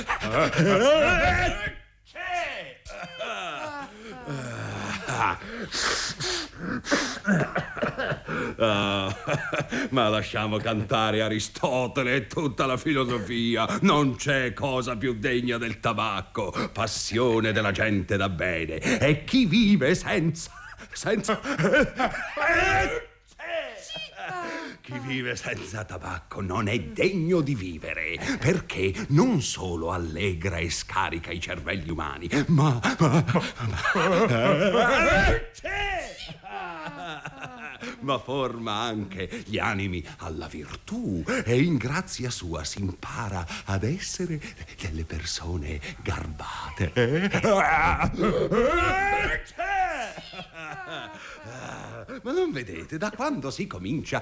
Ma lasciamo cantare Aristotele e tutta la filosofia. Non c'è cosa più degna del tabacco, passione della gente da bene. E chi vive senza chi vive senza tabacco non è degno di vivere, perché non solo allegra e scarica i cervelli umani, ma forma anche gli animi alla virtù, e in grazia sua si impara ad essere delle persone garbate. Ma non vedete, da quando si comincia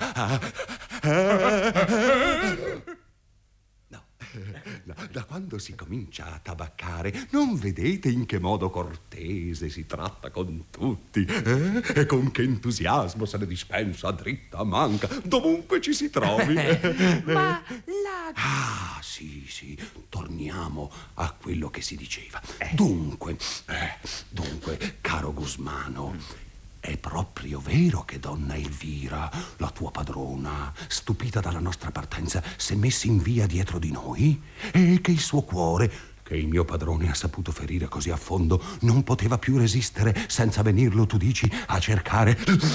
da quando si comincia a tabaccare, non vedete in che modo cortese si tratta con tutti, e con che entusiasmo se ne dispensa dritta manca, dovunque ci si trovi. Ma la... sì, torniamo a quello che si diceva. Dunque, caro Gusmano, è proprio vero che donna Elvira, la tua padrona, stupita dalla nostra partenza, s'è messa in via dietro di noi? E che il suo cuore, che il mio padrone ha saputo ferire così a fondo, non poteva più resistere senza venirlo, tu dici, a cercare...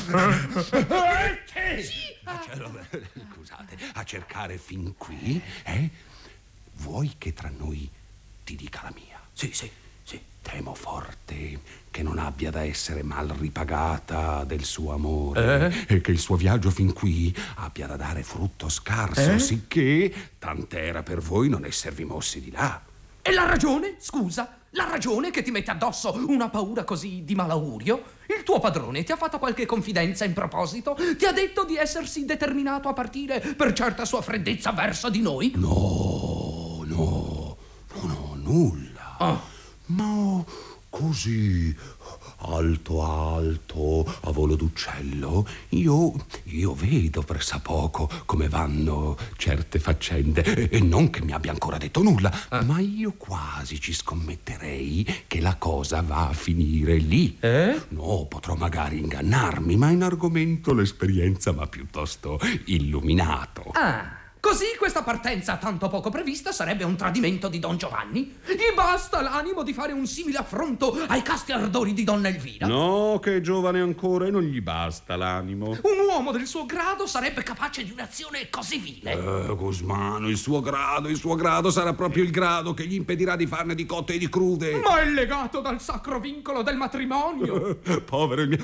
Scusate, a cercare fin qui, eh? Vuoi che tra noi ti dica la mia? Sì. Temo forte che non abbia da essere mal ripagata del suo amore, e che il suo viaggio fin qui abbia da dare frutto scarso, sicché tant'era per voi non esservi mossi di là. E la ragione? Scusa, la ragione che ti mette addosso una paura così di malaugurio? Il tuo padrone ti ha fatto qualche confidenza in proposito? Ti ha detto di essersi determinato a partire per certa sua freddezza verso di noi? No, nulla. Ma così alto a volo d'uccello io vedo pressappoco come vanno certe faccende, e non che mi abbia ancora detto nulla, ma io quasi ci scommetterei che la cosa va a finire lì. No, potrò magari ingannarmi, ma in argomento l'esperienza m'ha piuttosto illuminato. Così questa partenza tanto poco prevista sarebbe un tradimento di Don Giovanni? Gli basta l'animo di fare un simile affronto ai casti ardori di donna Elvira? No, che è giovane ancora e non gli basta l'animo. Un uomo del suo grado sarebbe capace di un'azione così vile? Gusmano, il suo grado sarà proprio il grado che gli impedirà di farne di cotte e di crude. Ma è legato dal sacro vincolo del matrimonio. Povero il mio...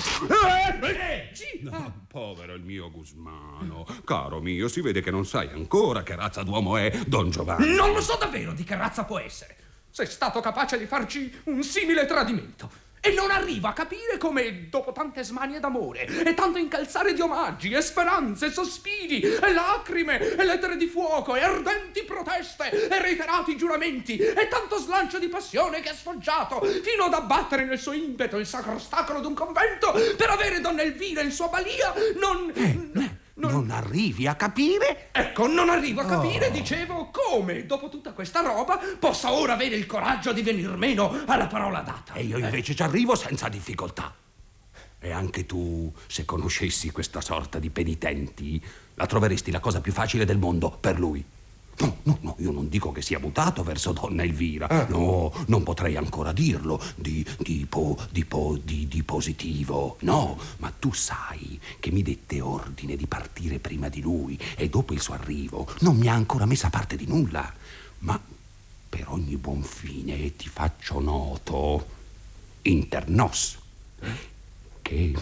Povero il mio Gusmano. Caro mio, si vede che non sai ancora che razza d'uomo è Don Giovanni. Non lo so davvero di che razza può essere. Sei stato capace di farci un simile tradimento. E non arrivo a capire come, dopo tante smanie d'amore e tanto incalzare di omaggi e speranze e sospiri e lacrime e lettere di fuoco e ardenti proteste e reiterati giuramenti e tanto slancio di passione che ha sfoggiato fino ad abbattere nel suo impeto il sacro ostacolo d'un convento per avere donna Elvira in sua balia, non arrivi a capire? Ecco, non arrivo a capire, dicevo, come, dopo tutta questa roba, possa ora avere il coraggio di venir meno alla parola data. E io invece ci arrivo senza difficoltà. E anche tu, se conoscessi questa sorta di penitenti, la troveresti la cosa più facile del mondo per lui. No, io non dico che sia mutato verso donna Elvira. No, non potrei ancora dirlo di positivo. No, ma tu sai che mi dette ordine di partire prima di lui e dopo il suo arrivo non mi ha ancora messa parte di nulla. Ma per ogni buon fine ti faccio noto inter nos che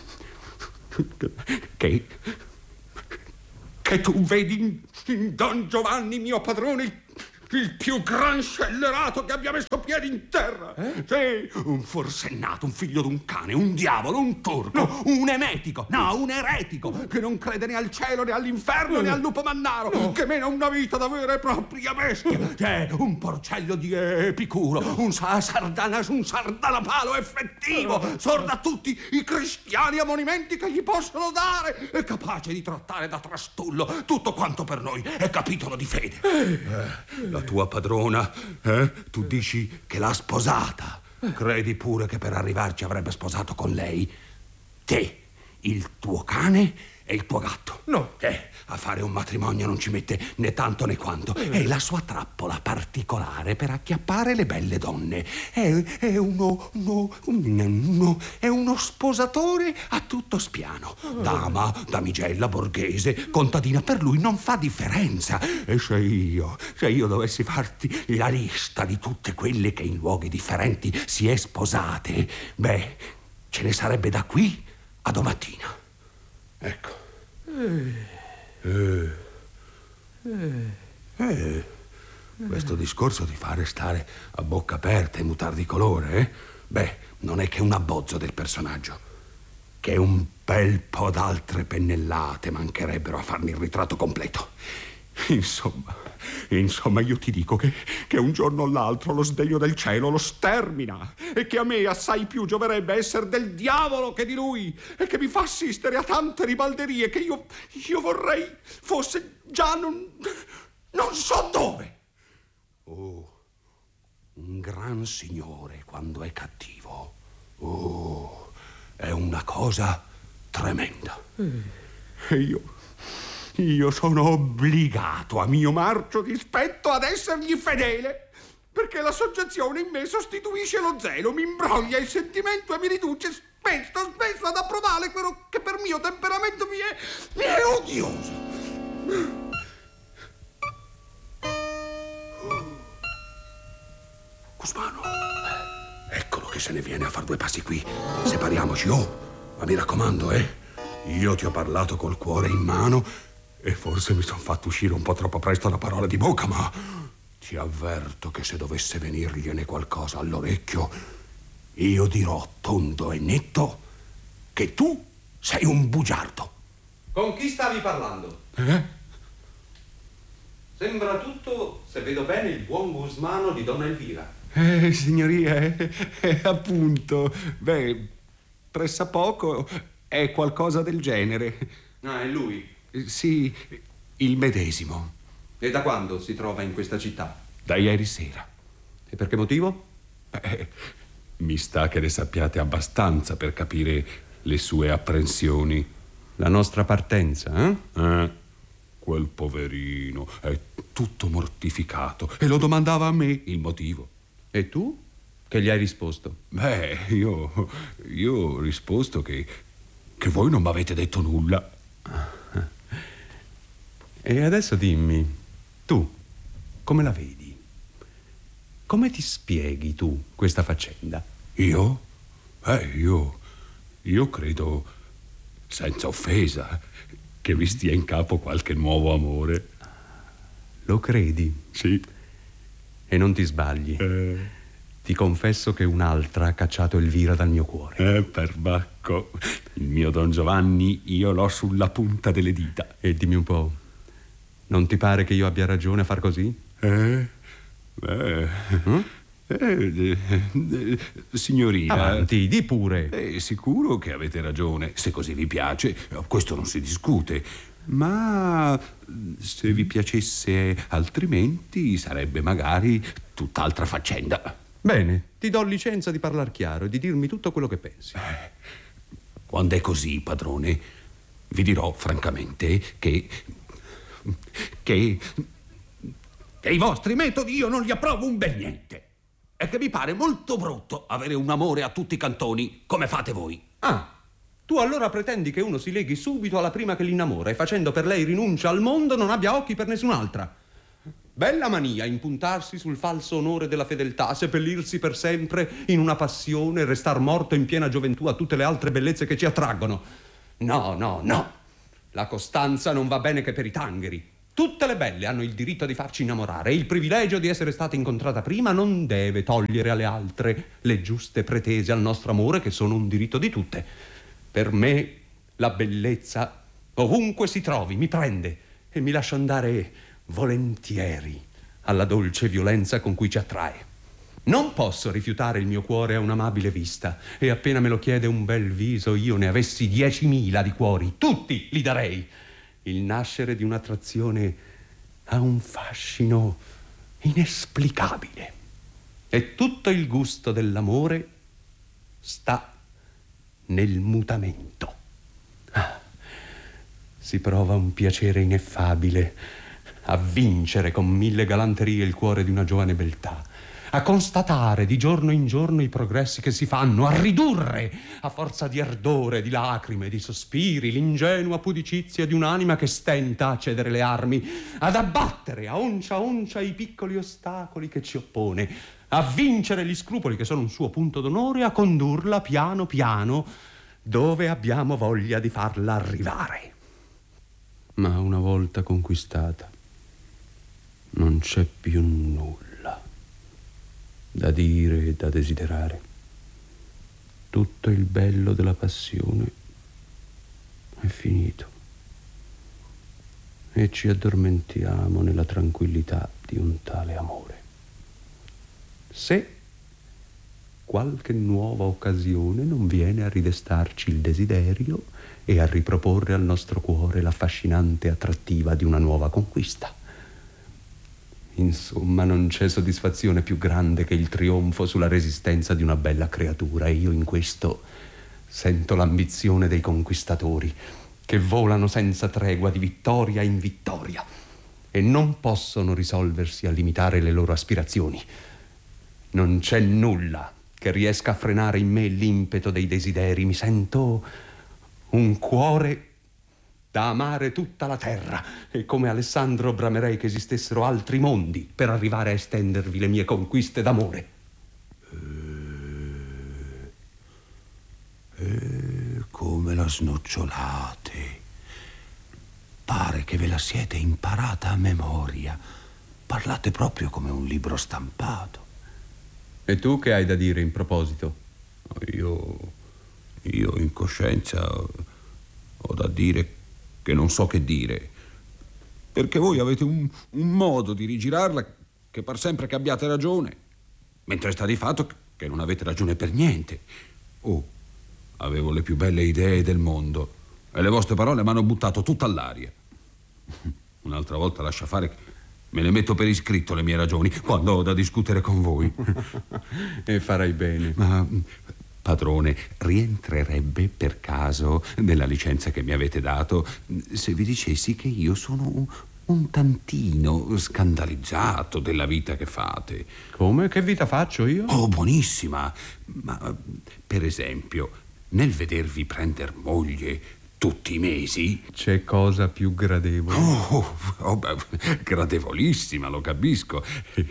tu vedi in Don Giovanni, mio padrone, il più gran scellerato che abbia messo piede in terra. Sì, un forsennato, un figlio d'un cane, un diavolo, un turco, un emetico, un eretico, che non crede né al cielo né all'inferno né al lupo mannaro, che mena una vita da vera e propria bestia. C'è un porcello di Epicuro, un sardanapalo effettivo, sorda a tutti i cristiani ammonimenti che gli possono dare, è capace di trattare da trastullo tutto quanto per noi è capitolo di fede. La tua padrona, tu dici che l'ha sposata. Credi pure che per arrivarci avrebbe sposato con lei te, il tuo cane e il tuo gatto. No. A fare un matrimonio non ci mette né tanto né quanto. È la sua trappola particolare per acchiappare le belle donne. È uno sposatore a tutto spiano. Dama, damigella, borghese, contadina, per lui non fa differenza. E se io dovessi farti la lista di tutte quelle che in luoghi differenti si è sposate, beh, ce ne sarebbe da qui a domattina. Ecco. Questo discorso ti fa restare a bocca aperta e mutar di colore, eh? Beh, non è che un abbozzo del personaggio, che un bel po' d'altre pennellate mancherebbero a farmi il ritratto completo. Insomma, io ti dico che un giorno o l'altro lo sdegno del cielo lo stermina e che a me assai più gioverebbe essere del diavolo che di lui, e che mi fa assistere a tante ribalderie che io vorrei fosse già non so dove. Oh, un gran signore quando è cattivo, è una cosa tremenda. E io sono obbligato a mio marcio dispetto ad essergli fedele, perché la soggezione in me sostituisce lo zelo, mi imbroglia il sentimento e mi riduce spesso ad approvare quello che per mio temperamento mi è odioso. Cusmano, eccolo che se ne viene a far 2 passi qui. Separiamoci, ma mi raccomando, io ti ho parlato col cuore in mano e forse mi son fatto uscire un po' troppo presto la parola di bocca, ma ti avverto che se dovesse venirgliene qualcosa all'orecchio, io dirò tondo e netto che tu sei un bugiardo. Con chi stavi parlando? Sembra tutto, se vedo bene, il buon Gusmano di Donna Elvira. Signoria, appunto. Beh, pressappoco è qualcosa del genere. Ah, è lui? Sì, il medesimo. E da quando si trova in questa città? Da ieri sera. E per che motivo? Mi sta che ne sappiate abbastanza per capire le sue apprensioni. La nostra partenza, Quel poverino è tutto mortificato e lo domandava a me il motivo. E tu? Che gli hai risposto? Beh, io ho risposto che voi non m'avete detto nulla. E adesso dimmi, tu come la vedi? Come ti spieghi tu questa faccenda? Io? Io credo, senza offesa, che vi stia in capo qualche nuovo amore. Lo credi? Sì. E non ti sbagli. Ti confesso che un'altra ha cacciato Elvira dal mio cuore. Perbacco. Il mio Don Giovanni io l'ho sulla punta delle dita. E dimmi un po', non ti pare che io abbia ragione a far così? Signorina. Avanti, di pure. Sicuro che avete ragione. Se così vi piace, questo non si discute. Ma se vi piacesse altrimenti, sarebbe magari tutt'altra faccenda. Bene, ti do licenza di parlar chiaro e di dirmi tutto quello che pensi. Quando è così, padrone, vi dirò francamente che i vostri metodi io non li approvo un bel niente. E che mi pare molto brutto avere un amore a tutti i cantoni, come fate voi. Tu allora pretendi che uno si leghi subito alla prima che l'innamora e facendo per lei rinuncia al mondo non abbia occhi per nessun'altra. Bella mania impuntarsi sul falso onore della fedeltà, seppellirsi per sempre in una passione e restar morto in piena gioventù a tutte le altre bellezze che ci attraggono. No. La costanza non va bene che per i tangheri. Tutte le belle hanno il diritto di farci innamorare e il privilegio di essere stata incontrata prima non deve togliere alle altre le giuste pretese al nostro amore, che sono un diritto di tutte. Per me la bellezza, ovunque si trovi, mi prende e mi lascia andare volentieri alla dolce violenza con cui ci attrae. Non posso rifiutare il mio cuore a un'amabile vista, e appena me lo chiede un bel viso, io ne avessi 10.000 di cuori, tutti li darei. Il nascere di un'attrazione ha un fascino inesplicabile. E tutto il gusto dell'amore sta nel mutamento. Si prova un piacere ineffabile a vincere con 1000 galanterie il cuore di una giovane beltà, a constatare di giorno in giorno i progressi che si fanno, a ridurre a forza di ardore, di lacrime, di sospiri, l'ingenua pudicizia di un'anima che stenta a cedere le armi, ad abbattere a oncia i piccoli ostacoli che ci oppone, a vincere gli scrupoli che sono un suo punto d'onore, a condurla piano piano dove abbiamo voglia di farla arrivare. Ma una volta conquistata non c'è più nulla da dire e da desiderare. Tutto il bello della passione è finito e ci addormentiamo nella tranquillità di un tale amore. Se qualche nuova occasione non viene a ridestarci il desiderio e a riproporre al nostro cuore l'affascinante attrattiva di una nuova conquista. Insomma, non c'è soddisfazione più grande che il trionfo sulla resistenza di una bella creatura, e io in questo sento l'ambizione dei conquistatori che volano senza tregua di vittoria in vittoria e non possono risolversi a limitare le loro aspirazioni. Non c'è nulla che riesca a frenare in me l'impeto dei desideri. Mi sento un cuore da amare tutta la terra, e come Alessandro bramerei che esistessero altri mondi per arrivare a estendervi le mie conquiste d'amore. Come la snocciolate. Pare che ve la siete imparata a memoria. Parlate proprio come un libro stampato. E tu che hai da dire in proposito? Io in coscienza ho da dire che non so che dire, perché voi avete un modo di rigirarla che par sempre che abbiate ragione, mentre sta di fatto che non avete ragione per niente. Avevo le più belle idee del mondo e le vostre parole mi hanno buttato tutta all'aria. Un'altra volta lascia fare, me le metto per iscritto le mie ragioni quando ho da discutere con voi. E farai bene. Ma padrone, rientrerebbe per caso nella licenza che mi avete dato se vi dicessi che io sono un tantino scandalizzato della vita che fate? Come? Che vita faccio io? Buonissima. Ma per esempio, nel vedervi prender moglie tutti i mesi... C'è cosa più gradevole? Gradevolissima, lo capisco.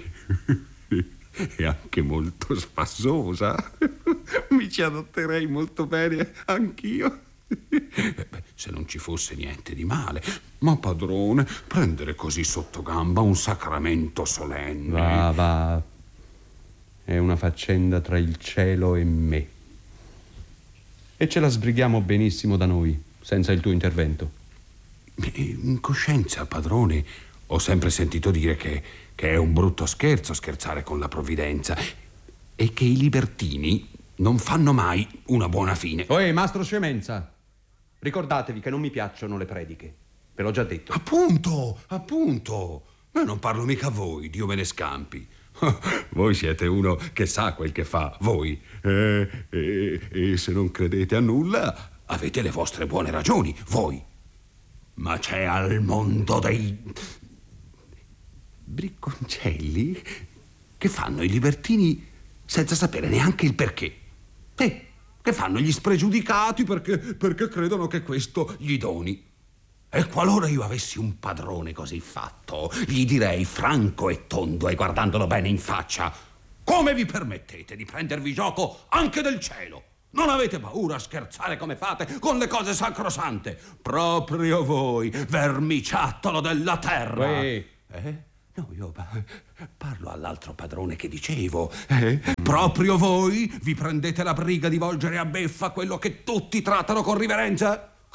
E anche molto spassosa. Mi ci adatterei molto bene anch'io. Se non ci fosse niente di male. Ma padrone, prendere così sotto gamba un sacramento solenne... Va. È una faccenda tra il cielo e me. E ce la sbrighiamo benissimo da noi, senza il tuo intervento. In coscienza, padrone, ho sempre sentito dire che è un brutto scherzo scherzare con la provvidenza e che i libertini non fanno mai una buona fine. Mastro Scemenza, ricordatevi che non mi piacciono le prediche. Ve l'ho già detto. Appunto. Ma non parlo mica a voi, Dio me ne scampi. Voi siete uno che sa quel che fa, voi. E se non credete a nulla, avete le vostre buone ragioni, voi. Ma c'è al mondo dei bricconcelli che fanno i libertini senza sapere neanche il perché. Che fanno gli spregiudicati perché credono che questo gli doni. E qualora io avessi un padrone così fatto, gli direi franco e tondo e guardandolo bene in faccia: come vi permettete di prendervi gioco anche del cielo? Non avete paura a scherzare come fate con le cose sacrosante? Proprio voi, vermiciattolo della terra. No, io parlo all'altro padrone che dicevo. Proprio voi vi prendete la briga di volgere a beffa quello che tutti trattano con riverenza?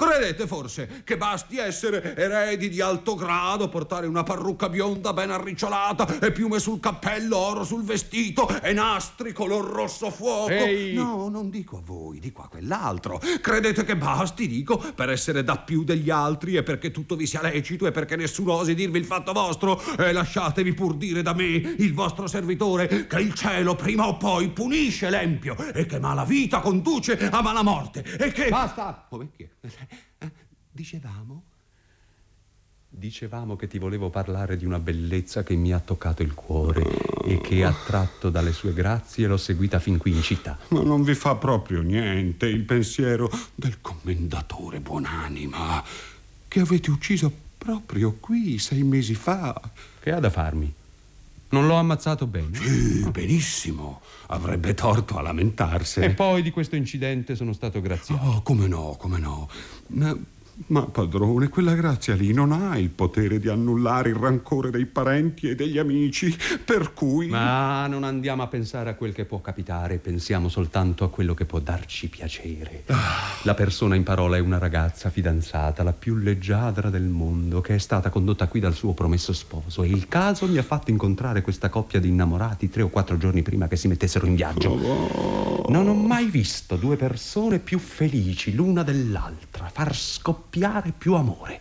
Credete forse che basti essere eredi di alto grado, portare una parrucca bionda ben arricciolata e piume sul cappello, oro sul vestito e nastri color rosso fuoco? Ehi! No, non dico a voi, dico a quell'altro. Credete che basti, dico, per essere da più degli altri e perché tutto vi sia lecito e perché nessuno osi dirvi il fatto vostro? E lasciatevi pur dire da me, il vostro servitore, che il cielo prima o poi punisce l'empio e che mala vita conduce a mala morte e che... Basta! Come che? Dicevamo? Dicevamo che ti volevo parlare di una bellezza che mi ha toccato il cuore e che, attratto dalle sue grazie, l'ho seguita fin qui in città. Ma non vi fa proprio niente il pensiero del commendatore buonanima che avete ucciso proprio qui 6 mesi fa? Che ha da farmi? Non l'ho ammazzato bene? Sì, benissimo. Avrebbe torto a lamentarsene. E poi di questo incidente sono stato graziato. Oh, come no, come no. Ma padrone, quella grazia lì non ha il potere di annullare il rancore dei parenti e degli amici, per cui... Ma non andiamo a pensare a quel che può capitare, pensiamo soltanto a quello che può darci piacere. La persona in parola è una ragazza fidanzata, la più leggiadra del mondo, che è stata condotta qui dal suo promesso sposo, e il caso mi ha fatto incontrare questa coppia di innamorati 3 o 4 giorni prima che si mettessero in viaggio. Non ho mai visto 2 persone più felici l'una dell'altra, far scoppiare più amore.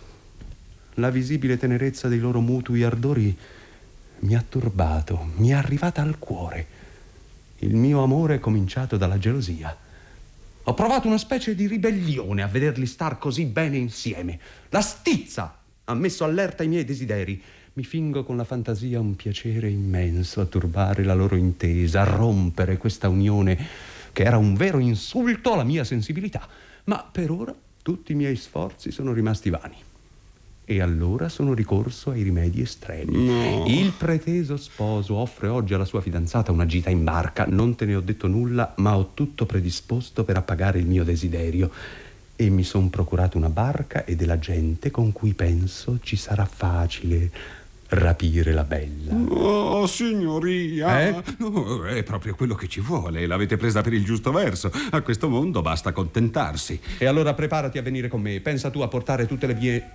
La visibile tenerezza dei loro mutui ardori mi ha turbato, mi è arrivata al cuore. Il mio amore è cominciato dalla gelosia. Ho provato una specie di ribellione a vederli star così bene insieme. La stizza ha messo allerta i miei desideri. Mi fingo con la fantasia un piacere immenso a turbare la loro intesa, a rompere questa unione che era un vero insulto alla mia sensibilità. Ma per ora tutti i miei sforzi sono rimasti vani. E allora sono ricorso ai rimedi estremi. No. Il preteso sposo offre oggi alla sua fidanzata una gita in barca. Non te ne ho detto nulla, ma ho tutto predisposto per appagare il mio desiderio. E mi son procurato una barca e della gente con cui penso ci sarà facile rapire la bella. Oh, signoria! Eh? No, è proprio quello che ci vuole. L'avete presa per il giusto verso. A questo mondo basta accontentarsi. E allora preparati a venire con me. Pensa tu a portare tutte le mie...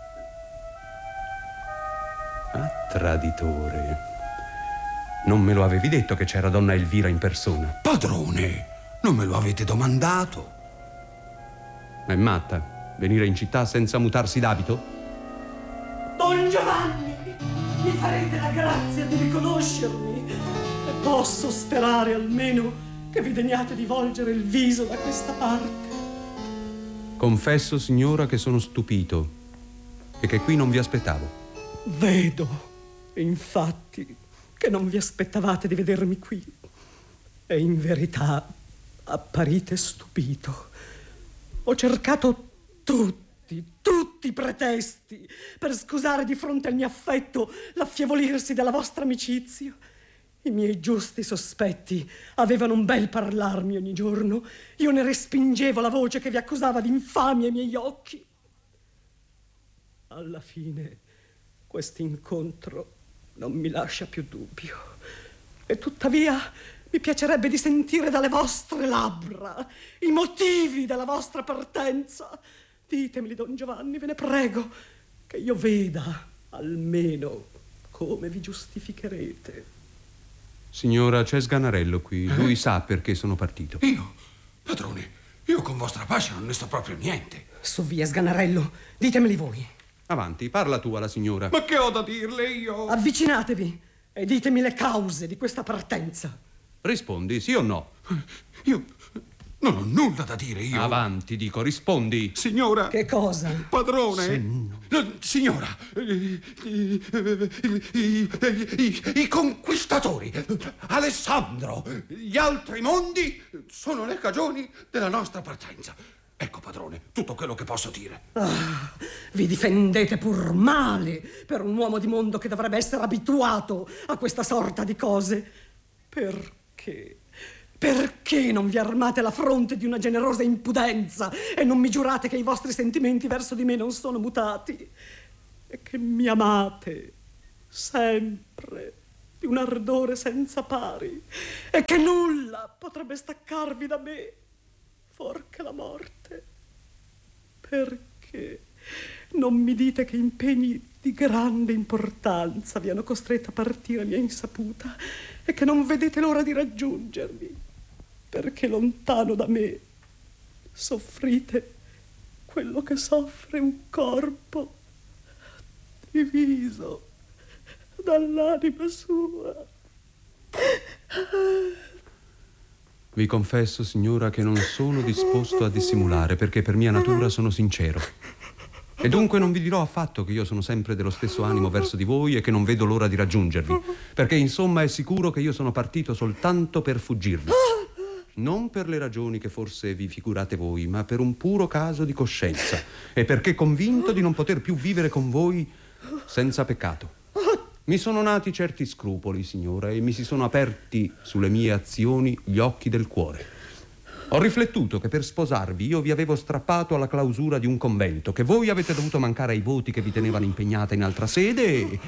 Ah, traditore. Non me lo avevi detto che c'era donna Elvira in persona? Padrone, non me lo avete domandato? È matta? Venire in città senza mutarsi d'abito? Don Giovanni, mi farete la grazia di riconoscermi e posso sperare almeno che vi degniate di volgere il viso da questa parte. Confesso, signora, che sono stupito e che qui non vi aspettavo. Vedo, infatti, che non vi aspettavate di vedermi qui. E in verità apparite stupito. Ho cercato tutti i pretesti per scusare di fronte al mio affetto l'affievolirsi della vostra amicizia. I miei giusti sospetti avevano un bel parlarmi ogni giorno. Io ne respingevo la voce che vi accusava di infamia ai miei occhi. Alla fine quest'incontro non mi lascia più dubbio. E tuttavia mi piacerebbe di sentire dalle vostre labbra i motivi della vostra partenza. Ditemeli, Don Giovanni, ve ne prego, che io veda almeno come vi giustificherete. Signora, c'è Sganarello qui. Lui sa perché sono partito. Io? Padrone, io con vostra pace non ne so proprio niente. Su via, Sganarello, ditemeli voi. Avanti, parla tu alla signora. Ma che ho da dirle io? Avvicinatevi e ditemi le cause di questa partenza. Rispondi, sì o no? Io non ho nulla da dire, io. Avanti, dico, rispondi. Signora. Che cosa? Padrone. Signora. I conquistatori. Alessandro. Gli altri mondi sono le cagioni della nostra partenza. Ecco, padrone, tutto quello che posso dire. Ah, vi difendete pur male per un uomo di mondo che dovrebbe essere abituato a questa sorta di cose. Perché? Perché non vi armate la fronte di una generosa impudenza e non mi giurate che i vostri sentimenti verso di me non sono mutati e che mi amate sempre di un ardore senza pari e che nulla potrebbe staccarvi da me, fuorché la morte? Perché non mi dite che impegni di grande importanza vi hanno costretto a partire a mia insaputa e che non vedete l'ora di raggiungermi? Perché lontano da me soffrite quello che soffre un corpo diviso dall'anima sua. Vi confesso, signora, che non sono disposto a dissimulare, perché per mia natura sono sincero. E dunque non vi dirò affatto che io sono sempre dello stesso animo verso di voi e che non vedo l'ora di raggiungervi, perché insomma è sicuro che io sono partito soltanto per fuggirvi. Non per le ragioni che forse vi figurate voi, ma per un puro caso di coscienza, e perché convinto di non poter più vivere con voi senza peccato. Mi sono nati certi scrupoli, signora, e mi si sono aperti sulle mie azioni gli occhi del cuore. Ho riflettuto che per sposarvi io vi avevo strappato alla clausura di un convento, che voi avete dovuto mancare ai voti che vi tenevano impegnata in altra sede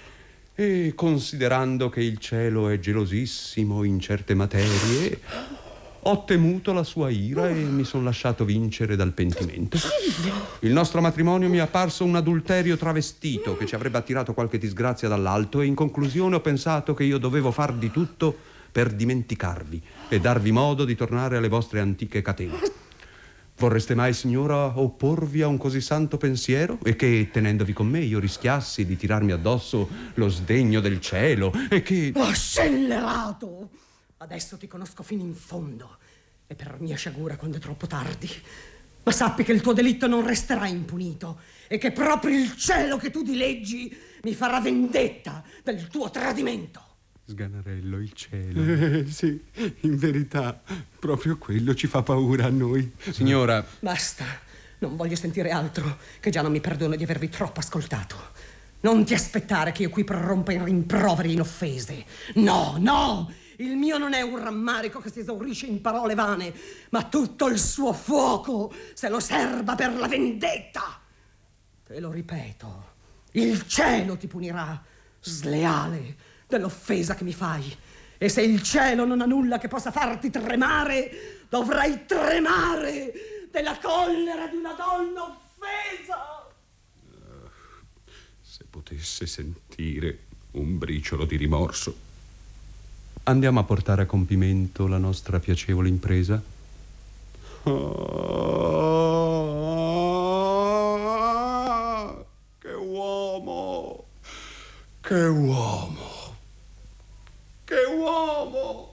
e considerando che il cielo è gelosissimo in certe materie, ho temuto la sua ira e mi sono lasciato vincere dal pentimento. Il nostro matrimonio mi è apparso un adulterio travestito che ci avrebbe attirato qualche disgrazia dall'alto, e in conclusione ho pensato che io dovevo far di tutto per dimenticarvi e darvi modo di tornare alle vostre antiche catene. Vorreste mai, signora, opporvi a un così santo pensiero? E che, tenendovi con me, io rischiassi di tirarmi addosso lo sdegno del cielo e che... Scellerato! Adesso ti conosco fino in fondo e per mia sciagura quando è troppo tardi. Ma sappi che il tuo delitto non resterà impunito e che proprio il cielo che tu dileggi mi farà vendetta del tuo tradimento. Sganarello, il cielo. Sì, in verità, proprio quello ci fa paura a noi. Signora... Basta, non voglio sentire altro, che già non mi perdono di avervi troppo ascoltato. Non ti aspettare che io qui prorompa in rimproveri, in offese. No, no! Il mio non è un rammarico che si esaurisce in parole vane, ma tutto il suo fuoco se lo serba per la vendetta. Te lo ripeto, il cielo ti punirà, sleale, dell'offesa che mi fai. E se il cielo non ha nulla che possa farti tremare, dovrai tremare della collera di una donna offesa. Se potesse sentire un briciolo di rimorso. Andiamo a portare a compimento la nostra piacevole impresa? Che uomo! Che uomo! Che uomo!